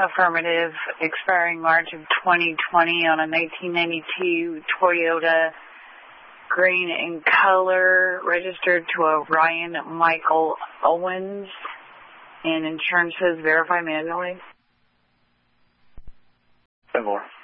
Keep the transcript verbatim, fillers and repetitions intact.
Affirmative. Expiring March of twenty twenty on a nineteen ninety-two Toyota, green in color, registered to a Ryan Michael Owens, and insurance says verify manually. ten four.